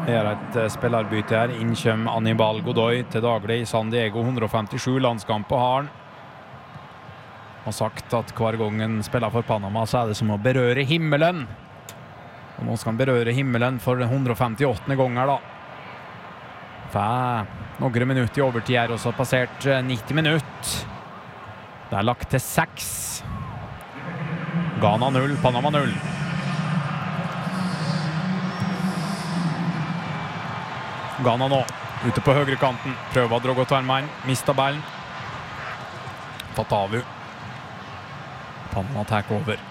Her et spillerbyte her. Inn kommer Anibal Godoy til daglig i San Diego. 157 landskamper har han. Har sagt at hver gang han spiller for Panama så det som å berøre himmelen. Og nå skal han berøre himmelen for 158. ganger da. Noen minutter i overtid her, og så har passert 90 minutter. Det lagt til 6. Ghana 0, Panama 0. Ghana nå, ute på høyre kanten. Prøver å dra godt varmen. Mistet ballen. Fatavu. Panama tar over.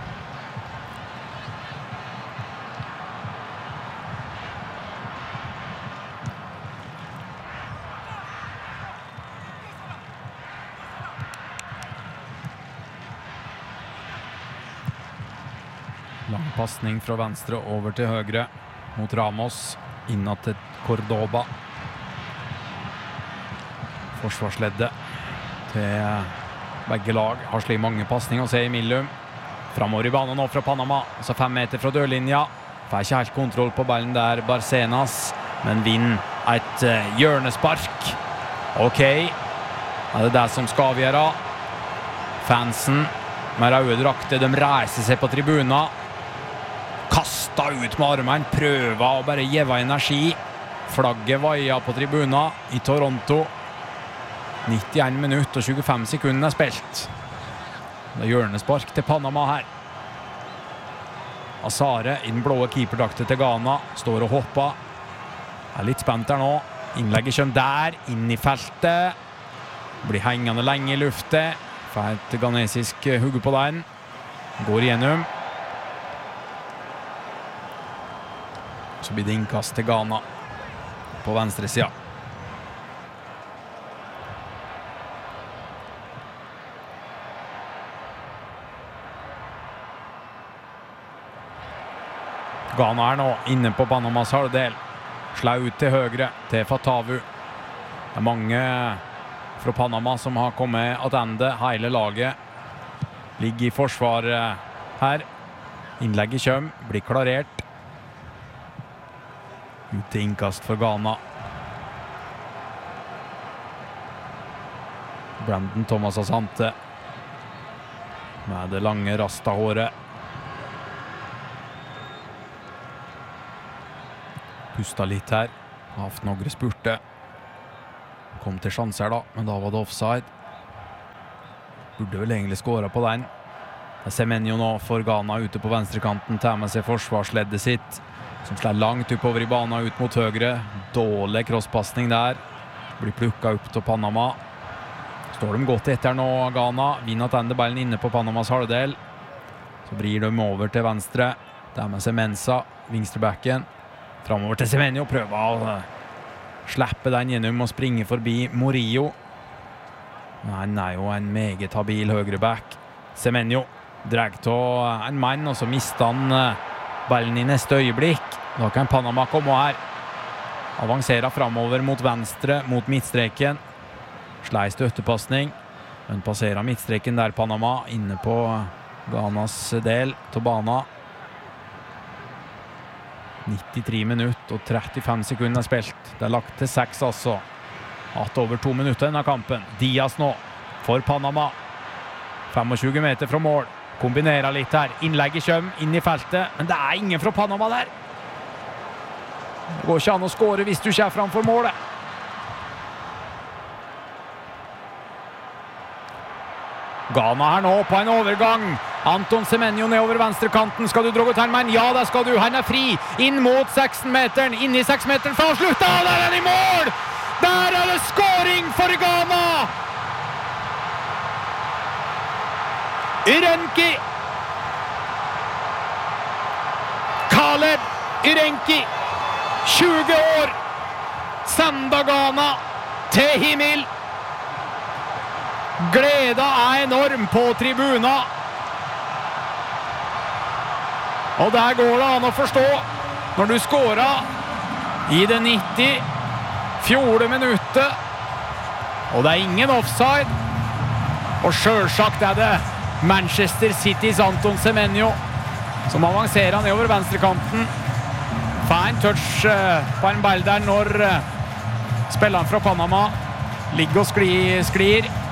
Lang passning fra venstre over til høyre mot Ramos. Innad til Cordoba. Forsvarsleddet til begge lag. Har slik mange passninger å se i Millum. Framover i banen nå fra Panama. Så 5 meter fra dørlinja. Får ikke helt kontroll på ballen der, Barcenas. Men vinner et hjørnespark. Ok. Det det som skal avgjøre. Fansen med røde drakter, de reiser seg på tribuna. Kastet ut med armen, prøver å bare gjeve energi. Flagget vaier på tribuna i Toronto. 91 minutter og 25 sekunder spilt. Det hjørnespark til Panama her. Azare i den blå keeperdakten til Ghana. Står og hopper. Litt spent her nå. Innlegget kommer der, inn i feltet. Blir hengende lenge i luftet. Får et ghanesisk hugge på den. Går igjennom. Så blir det innkast til Ghana på venstre siden. Ghana nå inne på Panamas halvdel. Slår ut til høyre til Fatavu. Det mange fra Panama som har kommet attende. Hele laget ligger i forsvaret her. Innlegget kommer, blir klarert. Ut til innkast for Ghana. Brandon Thomas Asante med det lange rasta-håret. Pusta litt her. Har hatt noen spurte. Kom til sjanser da, men da var det offside. Burde vel egentlig skåre på den. Det er Semenyo nå for Ghana ute på venstrekanten. Tar med seg forsvarsleddet sitt. Som slår langt oppover i banen ut mot høyre. Dårlig crosspassning der. Blir plukket opp til Panama. Står de godt etter nå, Ghana. Vinner attende ballen inne på Panamas halvdel. Så vrir de over til venstre. Der med seg Mensa, vingstrebacken. Framover til Semenyo. Prøver å slippe den gjennom og springe forbi Murillo. Han er jo en meget habil høyreback. Semenyo drar til en mann, og så mister han ballen i neste øyeblikk. Da kan Panama komme her. Avansere framover mot venstre, mot midtstreken. Slei støttepassning. Men passerer midtstreken der Panama, inne på Ghanas del til bana. 93 minutter og 35 sekunder spilt. Det er lagt til 6 altså. Hatt over 2 minutter denne kampen. Diaz nå for Panama. 25 meter fra mål. Kombinerer litt her. Innlegget kommer inn i feltet. Men det er ingen fra Panama der. Det går ikke an å skåre hvis du ikke er framfor målet. Ghana her nå på en overgang. Anton Semenyo nedover venstrekanten. Skal du dra ut her, men ja, det skal du. Han er fri. Inn mot 16-meteren. Inn i 6-meteren for å slutte. Der er han i mål! Der er det skåring for Ghana! Irenki. Caleb Irenki. 20 år. Senda Ghana til himmel. Gleda er enorm på tribuna. Og der går det an å forstå når du skårer i det 94. minuttet. Og det er ingen offside. Og selvsagt er det Manchester Citys Anton Semenyo som avanserer nedover venstrekanten. Fine touch på en ball der når spilleren fra Panama ligger og sklir.